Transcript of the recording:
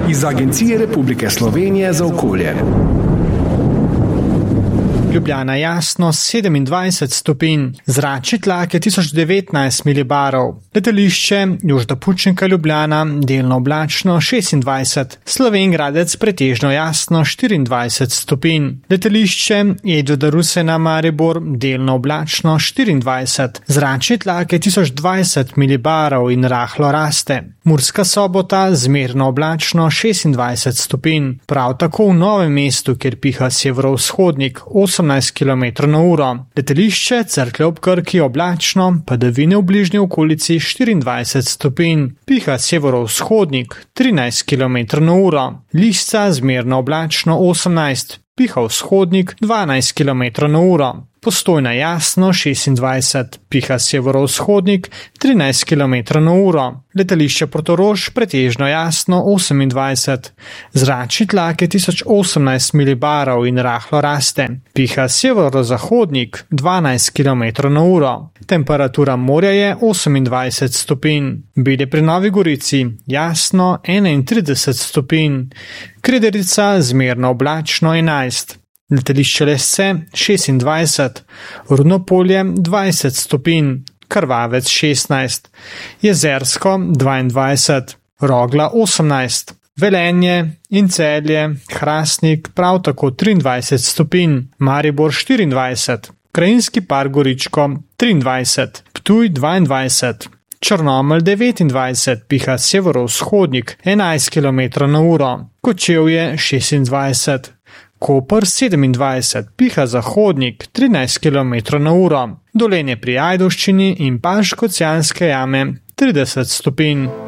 iz Agencije Republike Slovenije za okolje. Ljubljana jasno 27 stopinj, zračni tlak je 1019 milibarov, letališče Jožeta Pučnika Ljubljana delno oblačno 26, Slovenj Gradec pretežno jasno 24 stopinj, letališče Edvarda Rusena Maribor delno oblačno 24, zračni tlak je 1020 milibarov in rahlo raste. Murska Sobota zmerno oblačno 26 stopinj, prav tako v Novem mestu, kjer piha severovzhodnik 18 km/h. Letališče Cerklje ob Krki oblačno, padavine v bližnji okolici 24 stopinj, piha severovzhodnik 13 km/h. Lisca zmerno oblačno 18, piha vzhodnik 12 km/h. Postojna jasno 26, piha severovzhodnik 13 km/h. Letališče Portorož pretežno jasno 28, zračni tlak je 1018 milibarov in rahlo raste, piha severozahodnik 12 km/h. Temperatura morja je 28 stopinj, Bede pri Novi Gorici jasno 31 stopinj, Krederica zmerno oblačno 11, letališče Lesce 26, Rudnopolje 20 stopinj, Krvavec 16, Jezersko 22, Rogla 18, Velenje in Celje, Hrastnik prav tako 23 stopinj, Maribor 24, Krajinski park Goričko 23, Ptuj 22, Črnomelj 29, piha severovzhodnik 11 km/h, Kočevje 26, Koper 27, piha zahodnik 13 km/h, Dolenje pri Ajdovščini in Škocjanske jame 30 stopinj.